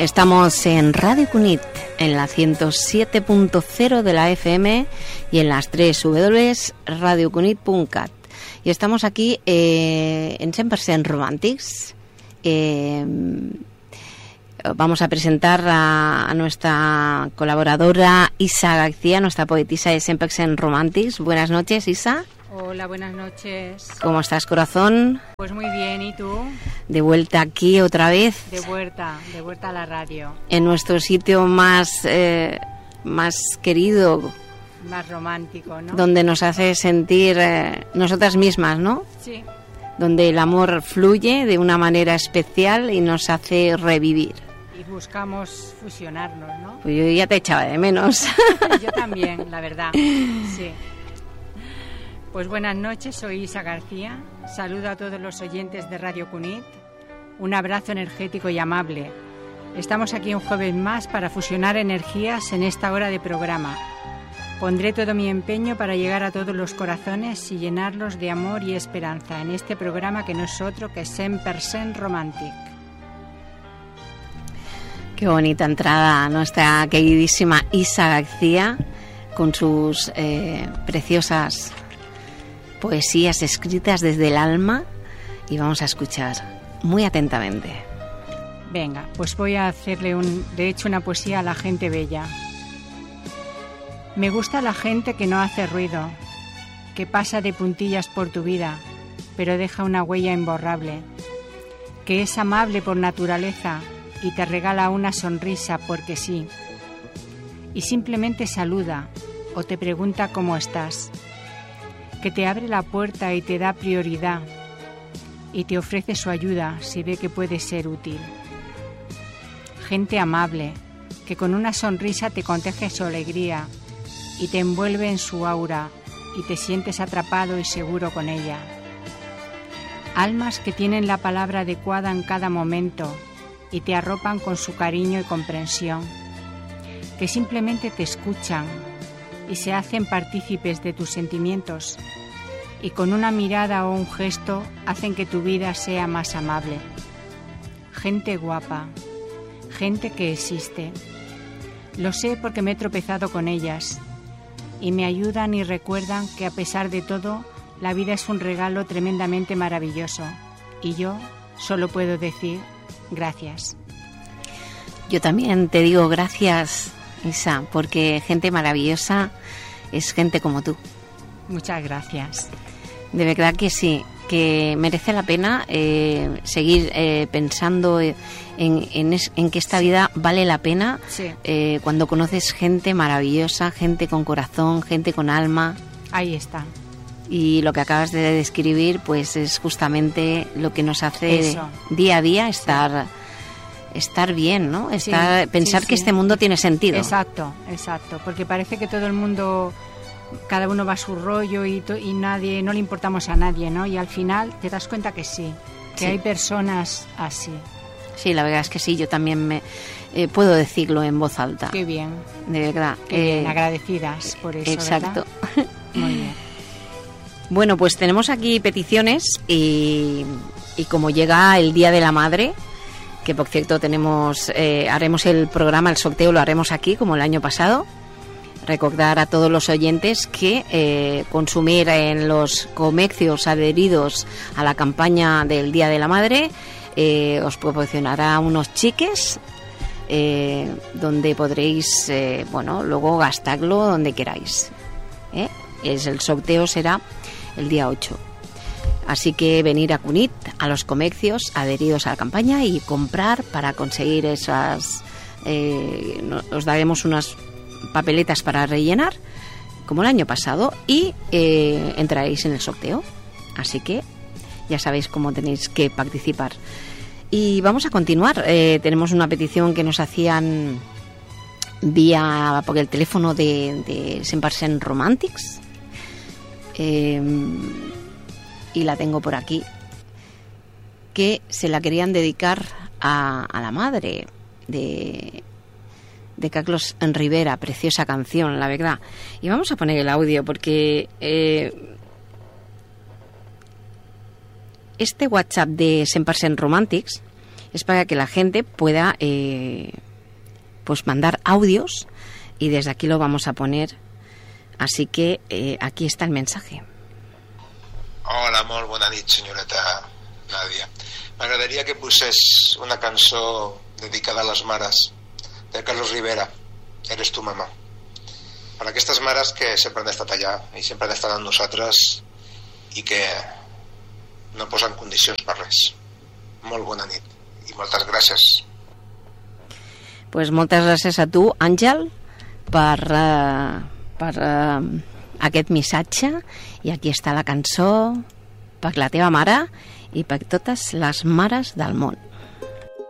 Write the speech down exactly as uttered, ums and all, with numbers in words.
Estamos en Radio Cunit, en la ciento siete punto cero de la F M y en las tres w punto radio cunit punto cat. Y estamos aquí eh, en cent per cent Romàntics. Eh, vamos a presentar a, a nuestra colaboradora Isa García, nuestra poetisa de cent per cent Romàntics. Buenas noches, Isa. Hola, buenas noches. ¿Cómo estás, corazón? Pues muy bien, ¿y tú? De vuelta aquí otra vez. De vuelta, de vuelta a la radio. En nuestro sitio más, eh, más querido. Más romántico, ¿no? Donde nos hace sentir eh, nosotras mismas, ¿no? Sí. Donde el amor fluye de una manera especial y nos hace revivir. Y buscamos fusionarnos, ¿no? Pues yo ya te echaba de menos. Yo también, la verdad, sí. Pues buenas noches, soy Isa García. Saludo a todos los oyentes de Radio Cunit. Un abrazo energético y amable. Estamos aquí un jueves más para fusionar energías en esta hora de programa. Pondré todo mi empeño para llegar a todos los corazones y llenarlos de amor y esperanza en este programa que no es otro que cent per cent Romantic. Qué bonita entrada a nuestra queridísima Isa García con sus eh, preciosas poesías escritas desde el alma, y vamos a escuchar muy atentamente. Venga, pues voy a hacerle un, de hecho una poesía a la gente bella. Me gusta la gente que no hace ruido, que pasa de puntillas por tu vida, pero deja una huella imborrable, que es amable por naturaleza y te regala una sonrisa porque sí, y simplemente saluda o te pregunta cómo estás, que te abre la puerta y te da prioridad y te ofrece su ayuda si ve que puede ser útil. Gente amable, que con una sonrisa te contagia su alegría y te envuelve en su aura y te sientes atrapado y seguro con ella. Almas que tienen la palabra adecuada en cada momento y te arropan con su cariño y comprensión, que simplemente te escuchan y se hacen partícipes de tus sentimientos y con una mirada o un gesto hacen que tu vida sea más amable. Gente guapa, gente que existe. Lo sé porque me he tropezado con ellas y me ayudan y recuerdan que a pesar de todo, la vida es un regalo tremendamente maravilloso y yo solo puedo decir gracias. Yo también te digo gracias, Isa, porque gente maravillosa es gente como tú. Muchas gracias. De verdad que sí, que merece la pena eh, seguir eh, pensando en, en, es, en que esta vida vale la pena sí. eh, cuando conoces gente maravillosa, gente con corazón, gente con alma. Ahí está. Y lo que acabas de describir pues es justamente lo que nos hace Eso. día a día estar... Sí. Estar bien, ¿no? Estar, sí, pensar sí, que sí. este mundo tiene sentido. Exacto, exacto. Porque parece que todo el mundo, cada uno va a su rollo y, to, y nadie, no le importamos a nadie, ¿no? Y al final te das cuenta que sí, que sí. Hay personas así. Sí, la verdad es que sí, yo también me eh, puedo decirlo en voz alta. Qué bien. De verdad. Qué eh, bien, agradecidas por eso, exacto. ¿verdad? Muy bien. Bueno, pues tenemos aquí peticiones y, y como llega el Día de la Madre, que por cierto tenemos eh, haremos el programa, el sorteo lo haremos aquí como el año pasado. Recordar a todos los oyentes que eh, consumir en los comercios adheridos a la campaña del Día de la Madre eh, os proporcionará unos chiques eh, donde podréis eh, bueno luego gastarlo donde queráis. ¿eh? Es, el sorteo será el día ocho. Así que venir a Cunit, a los comercios adheridos a la campaña y comprar para conseguir esas... Eh, os daremos unas papeletas para rellenar, como el año pasado, y eh, entraréis en el sorteo. Así que ya sabéis cómo tenéis que participar. Y vamos a continuar. Eh, tenemos una petición que nos hacían vía por el teléfono de, de cent per cent Romàntics. Eh, y la tengo por aquí, que se la querían dedicar a, a la madre de, de Carlos Rivera, preciosa canción, la verdad. Y vamos a poner el audio porque eh, este WhatsApp de cent per cent Romàntics es para que la gente pueda eh, pues mandar audios y desde aquí lo vamos a poner. Así que eh, aquí está el mensaje. Hola, molt bona nit, senyoreta Nàdia. M'agradaria que posés una cançó dedicada a les mares de Carlos Rivera, Eres tu mamà. Per aquestes mares que sempre han estat allà i sempre han estat amb nosaltres i que no posen condicions per res. Molt bona nit i moltes gràcies. Pues moltes gràcies a tu, Àngel, per, uh, per uh, aquest missatge, i aquí està la cançó per la teva mare i per totes les mares del món.